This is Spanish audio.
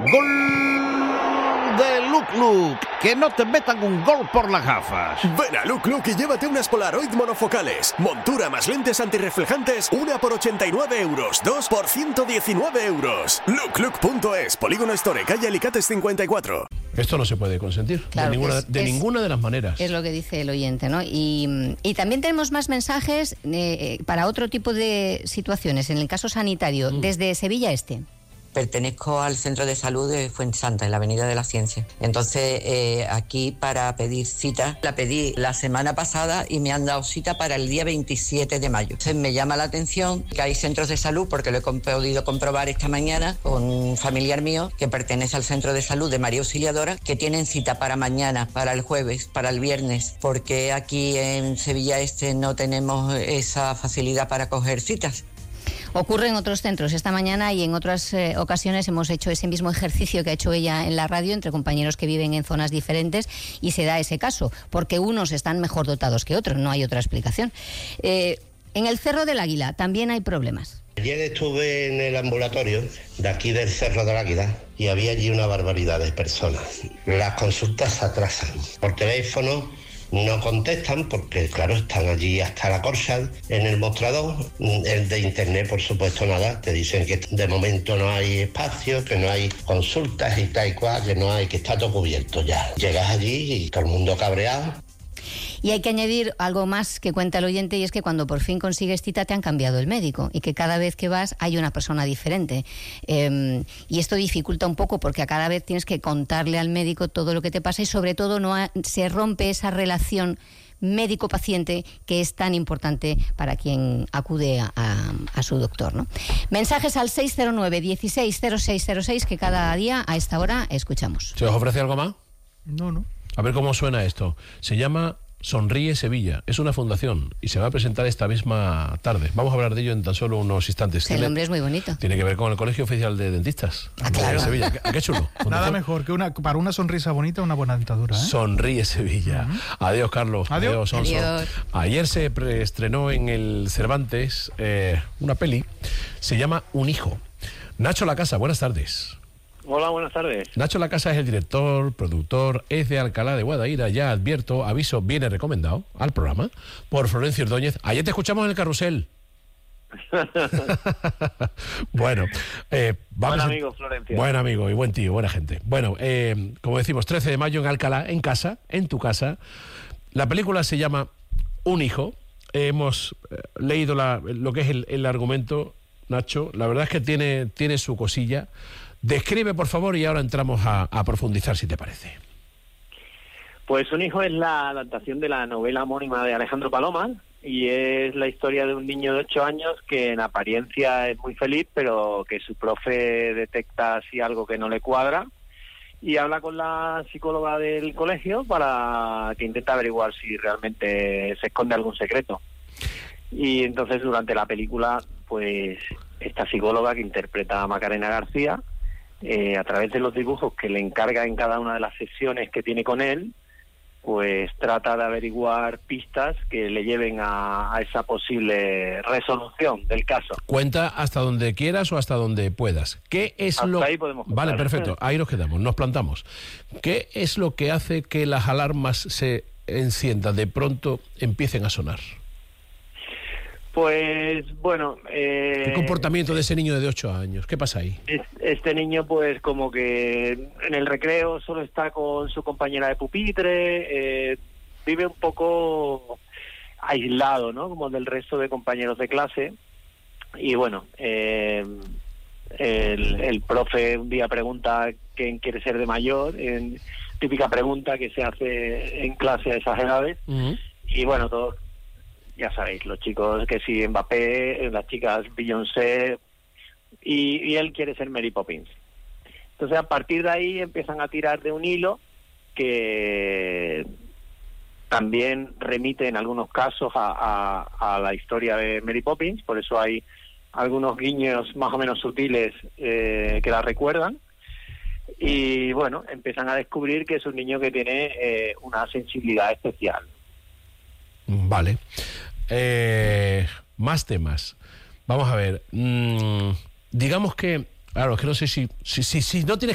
¡Gol de Luc Luc! ¡Que no te metan un gol por las gafas! Ven a Luc Luc y llévate unas Polaroid monofocales. Montura más lentes antirreflejantes, una por 89 euros, dos por 119 euros. LucLuc.es, Polígono Store, calle Alicates 54. Esto no se puede consentir, claro, de ninguna de las maneras. Es lo que dice el oyente, ¿no? Y también tenemos más mensajes para otro tipo de situaciones, en el caso sanitario, desde Sevilla Este. Pertenezco al centro de salud de Fuensanta, en la Avenida de la Ciencia. Entonces, aquí para pedir cita, la pedí la semana pasada y me han dado cita para el día 27 de mayo. Entonces, me llama la atención que hay centros de salud, porque lo he podido comprobar esta mañana con un familiar mío que pertenece al centro de salud de María Auxiliadora, que tienen cita para mañana, para el jueves, para el viernes, porque aquí en Sevilla Este no tenemos esa facilidad para coger citas. Ocurre en otros centros. Esta mañana y en otras ocasiones hemos hecho ese mismo ejercicio que ha hecho ella en la radio entre compañeros que viven en zonas diferentes y se da ese caso, porque unos están mejor dotados que otros, no hay otra explicación. En el Cerro del Águila también hay problemas. Ayer estuve en el ambulatorio de aquí del Cerro del Águila y había allí una barbaridad de personas. Las consultas se atrasan por teléfono. No contestan porque, claro, están allí hasta la corcha en el mostrador. El de internet, por supuesto, nada. Te dicen que de momento no hay espacio, que no hay consultas y tal y cual, que está todo cubierto ya. Llegas allí y todo el mundo cabreado. Y hay que añadir algo más que cuenta el oyente, y es que cuando por fin consigues cita te han cambiado el médico y que cada vez que vas hay una persona diferente. Y esto dificulta un poco porque a cada vez tienes que contarle al médico todo lo que te pasa y sobre todo se rompe esa relación médico-paciente que es tan importante para quien acude a su doctor, ¿no? Mensajes al 609-160606 que cada día a esta hora escuchamos. ¿Se os ofrece algo más? No. A ver cómo suena esto. Se llama Sonríe Sevilla. Es una fundación y se va a presentar esta misma tarde. Vamos a hablar de ello en tan solo unos instantes. El nombre es muy bonito. Tiene que ver con el Colegio Oficial de Dentistas claro. de Sevilla. ¿Qué chulo? Nada mejor que para una sonrisa bonita una buena dentadura, ¿eh? Sonríe Sevilla. Adiós, Carlos. Adiós. Adiós. Ayer se estrenó en el Cervantes una peli. Se llama Un hijo. Nacho Lacasa, buenas tardes. Hola, buenas tardes. Nacho Lacasa es el director, productor, es de Alcalá de Guadaira. Ya advierto, aviso, viene recomendado al programa por Florencio Ordóñez. Ayer te escuchamos en el carrusel. Bueno, vamos. Buen amigo, Florencio. Buen amigo y buen tío, buena gente. Bueno, como decimos, 13 de mayo en Alcalá, en casa, en tu casa. La película se llama Un hijo. Hemos leído lo que es el argumento, Nacho. La verdad es que tiene su cosilla. Describe, por favor, y ahora entramos a profundizar, si te parece. Pues Un hijo es la adaptación de la novela homónima de Alejandro Palomas y es la historia de un niño de 8 años que en apariencia es muy feliz, pero que su profe detecta así algo que no le cuadra y habla con la psicóloga del colegio para que intente averiguar si realmente se esconde algún secreto. Y entonces durante la película, pues esta psicóloga que interpreta a Macarena García, a través de los dibujos que le encarga en cada una de las sesiones que tiene con él, pues trata de averiguar pistas que le lleven a esa posible resolución del caso. Cuenta hasta donde quieras o hasta donde puedas. ¿Qué es hasta ahí podemos contar. Vale, perfecto, ahí nos quedamos, nos plantamos. ¿Qué es lo que hace que las alarmas se enciendan, de pronto empiecen a sonar? Pues bueno... ¿Qué comportamiento de ese niño de 8 años? ¿Qué pasa ahí? Este niño pues como que en el recreo solo está con su compañera de pupitre, vive un poco aislado, ¿no? Como del resto de compañeros de clase. Y bueno, el profe un día pregunta quién quiere ser de mayor, típica pregunta que se hace en clase a esas edades. Uh-huh. Y bueno, todos... Ya sabéis, los chicos que sí, Mbappé, las chicas Beyoncé, y él quiere ser Mary Poppins. Entonces, a partir de ahí empiezan a tirar de un hilo que también remite en algunos casos a la historia de Mary Poppins, por eso hay algunos guiños más o menos sutiles que la recuerdan. Y bueno, empiezan a descubrir que es un niño que tiene una sensibilidad especial. Vale. Más temas. Vamos a ver. Digamos que, claro, es que no sé si no tienes